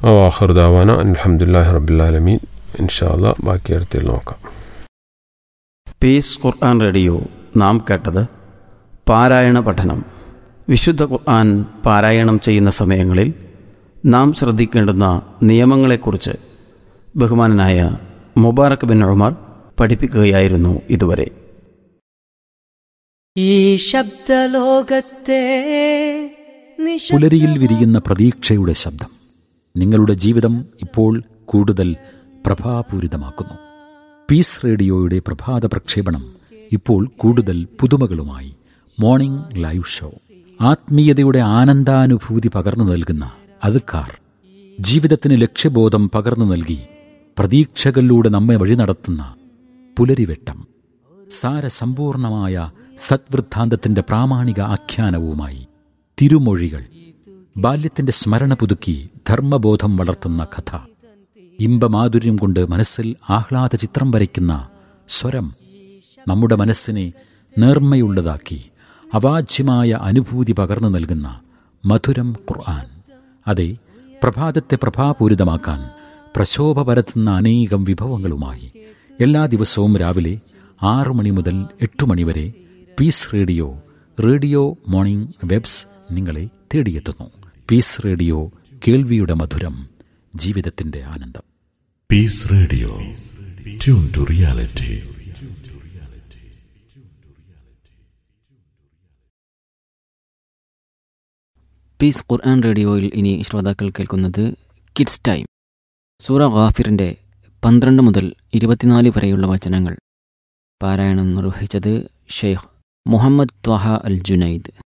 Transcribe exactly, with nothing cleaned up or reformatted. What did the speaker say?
ആഖിറു ദഅവാന അൽഹംദുലില്ലാഹി റബ്ബിൽ ആലമീൻ. ഇൻഷാ അല്ലാഹ് ബാക്കി അടുത്തിൽ നോക്കാം. പീസ് ഖുർആൻ റേഡിയോ നാം കേട്ടത് പാരായണ പഠനം. വിശുദ്ധ ഖുർആൻ പാരായണം ചെയ്യുന്ന സമയങ്ങളിൽ നാം ശ്രദ്ധിക്കേണ്ടുന്ന നിയമങ്ങളെക്കുറിച്ച് ബഹുമാനനായ മുബാറക് ബിൻ ഉമർ പഠിപ്പിക്കുകയായിരുന്നു ഇതുവരെ. ഈ ശബ്ദലോകത്തെ പുലരിയിൽ വിരിയുന്ന പ്രതീക്ഷയുടെ ശബ്ദം നിങ്ങളുടെ ജീവിതം ഇപ്പോൾ കൂടുതൽ പ്രഭാപൂരിതമാക്കുന്നു. പീസ് റേഡിയോയുടെ പ്രഭാത പ്രക്ഷേപണം ഇപ്പോൾ കൂടുതൽ പുതുമകളുമായി. മോർണിംഗ് ലൈവ് ഷോ, ആത്മീയതയുടെ ആനന്ദാനുഭൂതി പകർന്നു നൽകുന്ന അദ്കാർ, ജീവിതത്തിന് ലക്ഷ്യബോധം പകർന്നു നൽകി പ്രതീക്ഷകളിലൂടെ നമ്മെ വഴി നടത്തുന്ന പുലരിവെട്ടം, സാരസമ്പൂർണമായ സദ്വൃത്താന്തത്തിന്റെ പ്രാമാണിക ആഖ്യാനവുമായി തിരുമൊഴികൾ, ബാല്യത്തിന്റെ സ്മരണ പുതുക്കി ധർമ്മബോധം വളർത്തുന്ന കഥ, ഇമ്പമാധുര്യം കൊണ്ട് മനസ്സിൽ ആഹ്ലാദ ചിത്രം വരയ്ക്കുന്ന സ്വരം, നമ്മുടെ മനസ്സിനെ നേർമ്മയുള്ളതാക്കി അവാച്യമായ അനുഭൂതി പകർന്നു നൽകുന്ന മധുരം ഖുർആൻ. അതെ, പ്രഭാതത്തെ പ്രഭാപൂരിതമാക്കാൻ പ്രശോഭ പരത്തുന്ന അനേകം വിഭവങ്ങളുമായി എല്ലാ ദിവസവും രാവിലെ ആറു മണി മുതൽ എട്ടു മണിവരെ piece radio radio morning webs നിങ്ങളെ തേടിയെത്തുന്നു. പീസ് റേഡിയോ, കേൾവിയുടെ മധുരം, ജീവിതത്തിന്റെ ആനന്ദം. Piece radio, tune to reality. Piece ഖുർആൻ റേഡിയോയിൽ ഇനി ശ്രോതാക്കൾ കേൾക്കുന്നത് കിഡ്സ് ടൈം. സൂറ ഗാഫിറിൻ്റെ പന്ത്രണ്ട് മുതൽ ഇരുപത്തിനാല് വരെയുള്ള വചനങ്ങൾ പാരായണം നിർവഹിച്ചത് ഷെയ്ഖ് മുഹമ്മദ് ത്വഹ അൽ ജുനൈദ്.